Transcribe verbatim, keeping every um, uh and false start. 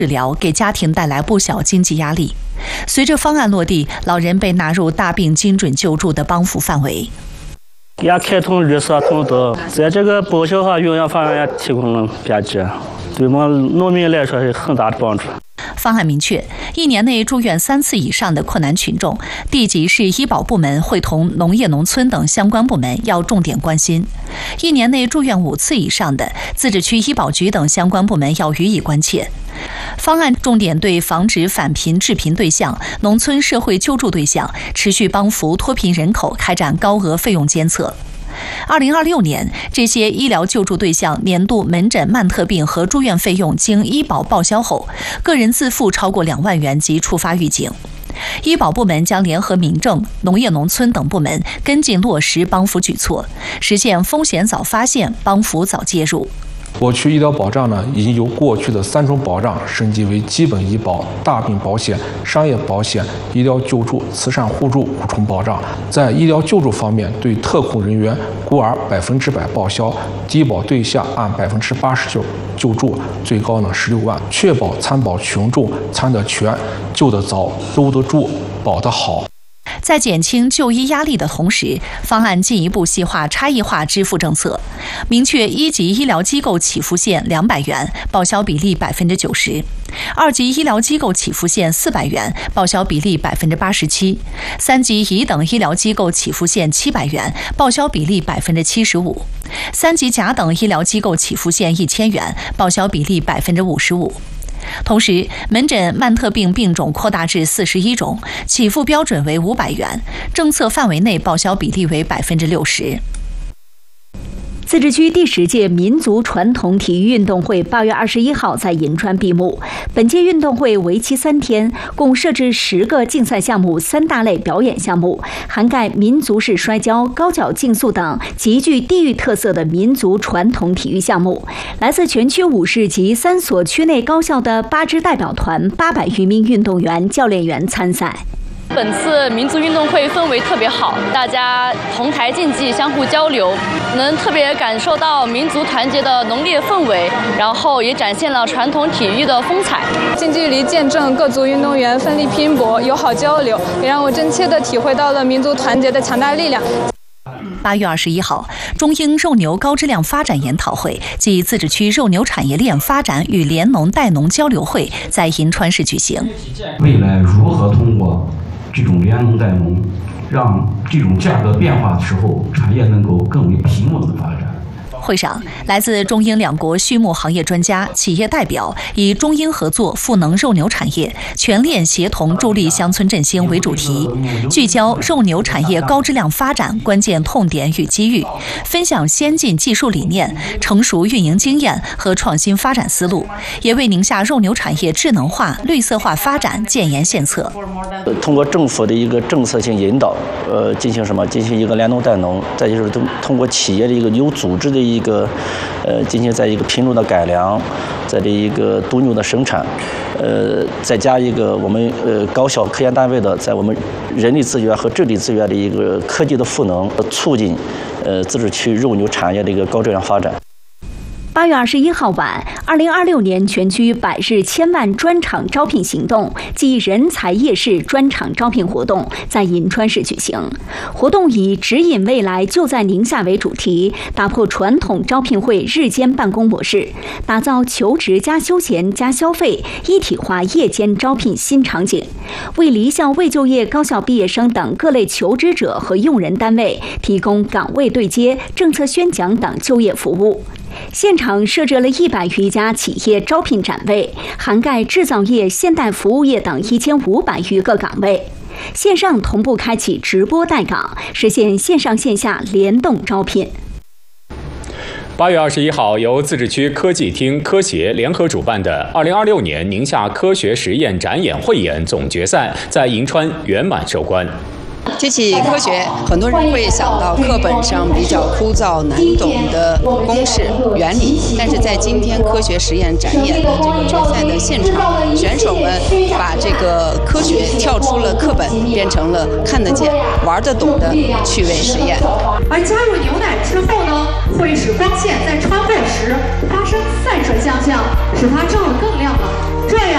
治疗给家庭带来不小经济压力。随着方案落地，老人被纳入大病精准救助的帮扶范围。 也开通绿色通道，在这个报销和营养方面也提供了便捷，对我们农民来说是很大的帮助。 方案明确，一年内住院三次以上的困难群众，地级市医保部门会同农业农村等相关部门要重点关心；一年内住院五次以上的，自治区医保局等相关部门要予以关切。方案重点对防止返贫致贫对象、农村社会救助对象，持续帮扶脱贫人口开展高额费用监测。二零二六年，这些医疗救助对象年度门诊慢特病和住院费用经医保报销后，个人自付超过两万元即触发预警。医保部门将联合民政、农业农村等部门跟进落实帮扶举措，实现风险早发现、帮扶早介入。 我区医疗保障呢，已经由过去的三种保障升级为基本医保、大病保险、商业保险、医疗救助、慈善互助五重保障。在医疗救助方面，对特困人员孤儿百分之百报销，低保对象按百分之八十九救助，最高呢十六万，确保参保群众参得全、救得早、搂得住、保得好。 在减轻就医压力的同时，方案进一步细化差异化支付政策，明确一级医疗机构起付线两百元，报销比例百分之九十；二级医疗机构起付线四百元，报销比例百分之八十七；三级乙等医疗机构起付线七百元，报销比例百分之七十五；三级甲等医疗机构起付线一千元，报销比例百分之五十五。同时，门诊慢特病病种扩大至四十一种，起付标准为五百元，政策范围内报销比例为百分之六十。 自治区第十届民族传统体育运动会八月二十一号在银川闭幕。本届运动会为期三天，共设置十个竞赛项目、三大类表演项目，涵盖民族式摔跤、高脚竞速等极具地域特色的民族传统体育项目。来自全区五市及三所区内高校的八支代表团、八百余名运动员、教练员参赛。 本次民族运动会氛围特别好，大家同台竞技，相互交流，能特别感受到民族团结的浓烈氛围，然后也展现了传统体育的风采。 近距离见证各族运动员奋力拼搏、友好交流，也让我真切地体会到了民族团结的强大力量。 八月二十一号，中英肉牛高质量发展研讨会暨自治区肉牛产业链发展与联农带农交流会在银川市举行。 未来如何通过这种联农带农，让这种价格变化的时候，产业能够更为平稳的发展。 会上，来自中英两国畜牧行业专家、企业代表以中英合作赋能肉牛产业、全链协同助力乡村振兴为主题，聚焦肉牛产业高质量发展关键痛点与机遇，分享先进技术理念、成熟运营经验和创新发展思路，也为宁夏肉牛产业智能化、绿色化发展建言献策。 通过政府的一个政策性引导，呃，进行什么？进行一个联农带农，再就是通通过企业的一个有组织的一个，呃，进行在一个品种的改良，在这一个犊牛的生产，呃，再加一个我们呃高校科研单位的在我们人力资源和智力资源的一个科技的赋能，促进呃自治区肉牛产业的一个高质量发展。 八月二十一号晚，二零二六年全区百日千万专场招聘行动暨人才夜市专场招聘活动在银川市举行。活动以指引未来就在宁夏为主题，打破传统招聘会日间办公模式，打造求职加休闲加消费一体化夜间招聘新场景，为离校未就业高校毕业生等各类求职者和用人单位提供岗位对接、政策宣讲等就业服务。现场设置了一百余家企业招聘展位，涵盖制造业、现代服务业等一千五百余个岗位。线上同步开启直播待岗，实现线上线下联动招聘。 八月二十一号，由自治区科技厅科协联合主办的二零二六年宁夏科学实验展演汇演总决赛在银川圆满收官。 提起科学，很多人会想到课本上比较枯燥难懂的公式原理，但是在今天科学实验展演的这个决赛的现场，选手们把这个科学跳出了课本，变成了看得见、玩得懂的趣味实验。 而加入牛奶之后呢，会使光线在穿过时发生散射现象，使它照得更亮了。这样。